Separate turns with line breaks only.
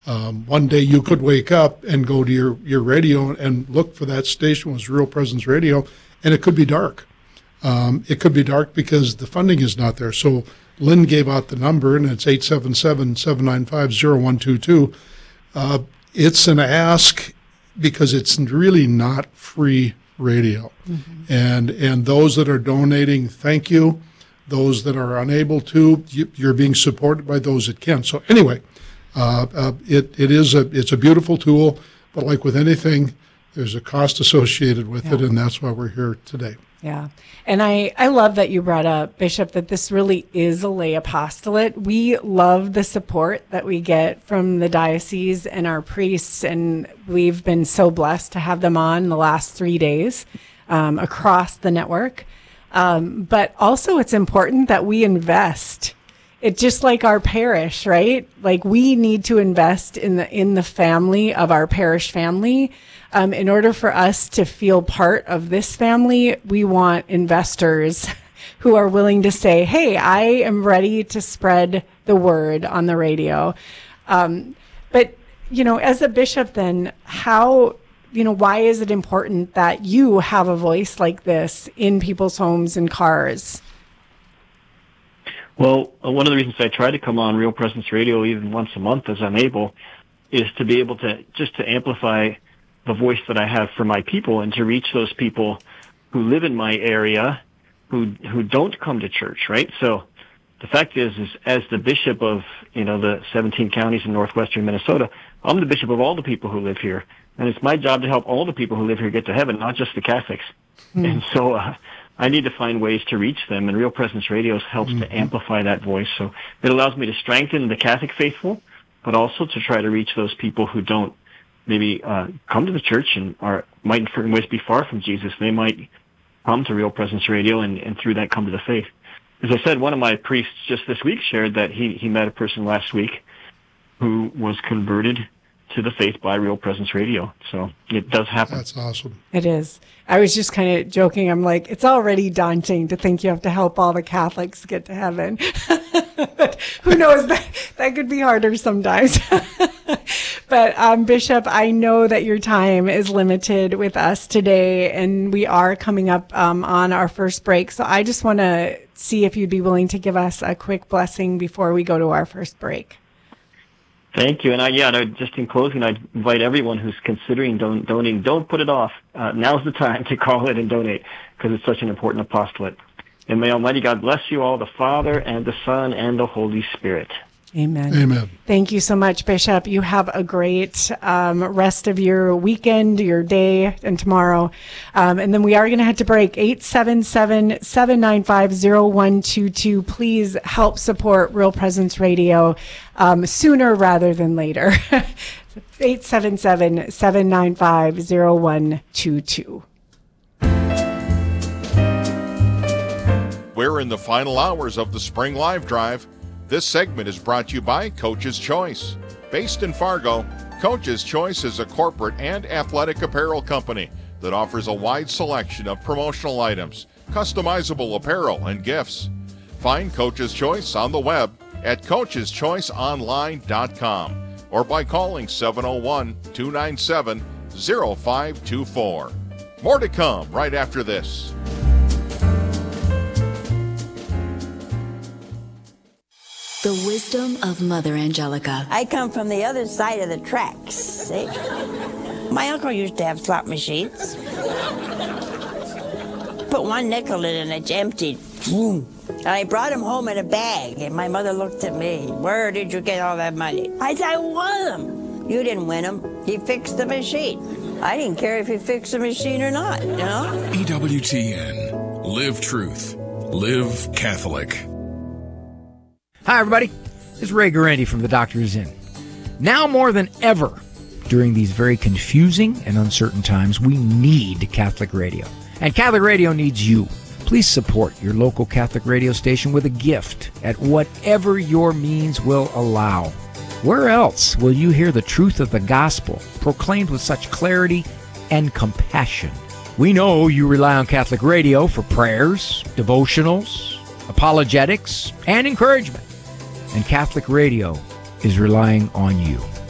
One day you could wake up and go to your radio and look for that station was Real Presence Radio, and it could be dark. It could be dark because the funding is not there. So Lynn gave out the number, and it's 877-795-0122. It's an ask because it's really not free radio. Mm-hmm. And those that are donating, thank you. Those that are unable to, you're being supported by those that can. So anyway, it's a beautiful tool, but like with anything, there's a cost associated with it, and that's why we're here today.
Yeah. And I love that you brought up, Bishop, that this really is a lay apostolate. We love the support that we get from the diocese and our priests, and we've been so blessed to have them on the last 3 days across the network. But also it's important that we invest. It's just like our parish, right? Like we need to invest in the family of our parish family. In order for us to feel part of this family, we want investors who are willing to say, hey, I am ready to spread the word on the radio. But, as a bishop then, why is it important that you have a voice like this in people's homes and cars?
Well, one of the reasons I try to come on Real Presence Radio even once a month as I'm able is to be able to amplify the voice that I have for my people and to reach those people who live in my area who don't come to church, right? So the fact is as the bishop of, the 17 counties in northwestern Minnesota, I'm the bishop of all the people who live here. And it's my job to help all the people who live here get to heaven, not just the Catholics. Mm. And so I need to find ways to reach them, and Real Presence Radio helps to amplify that voice. So it allows me to strengthen the Catholic faithful, but also to try to reach those people who don't maybe come to the church and might in certain ways be far from Jesus. They might come to Real Presence Radio and through that come to the faith. As I said, one of my priests just this week shared that he met a person last week who was converted to the faith by Real Presence Radio. So it does happen.
That's awesome.
It is. I was just kind of joking. I'm like, it's already daunting to think you have to help all the Catholics get to heaven. But who knows, that could be harder sometimes. But Bishop, I know that your time is limited with us today, and we are coming up on our first break. So I just want to see if you'd be willing to give us a quick blessing before we go to our first break.
Thank you. And just in closing, I'd invite everyone who's considering donating, don't put it off. Now's the time to call it and donate because it's such an important apostolate. And may Almighty God bless you all, the Father and the Son and the Holy Spirit.
Amen.
Amen.
Thank you so much, Bishop. You have a great rest of your weekend, your day, and tomorrow. And then we are going to head to break. 877-795-0122. Please help support Real Presence Radio sooner rather than later. 877-795-0122.
We're in the final hours of the Spring Live Drive. This segment is brought to you by Coach's Choice. Based in Fargo, Coach's Choice is a corporate and athletic apparel company that offers a wide selection of promotional items, customizable apparel, and gifts. Find Coach's Choice on the web at coacheschoiceonline.com or by calling 701-297-0524. More to come right after this.
The wisdom of Mother Angelica.
I come from the other side of the tracks, see? My uncle used to have slot machines. Put one nickel in and it's emptied. Boom. And I brought him home in a bag, and my mother looked at me. Where did you get all that money? I said, I won them. You didn't win them. He fixed the machine. I didn't care if he fixed the machine or not, you know?
EWTN. Live truth. Live Catholic.
Hi, everybody. This is Ray Garandy from The Doctor's Inn. Now more than ever, during these very confusing and uncertain times, we need Catholic radio. And Catholic radio needs you. Please support your local Catholic radio station with a gift at whatever your means will allow. Where else will you hear the truth of the gospel proclaimed with such clarity and compassion? We know you rely on Catholic radio for prayers, devotionals, apologetics, and encouragement. And Catholic radio is relying on you.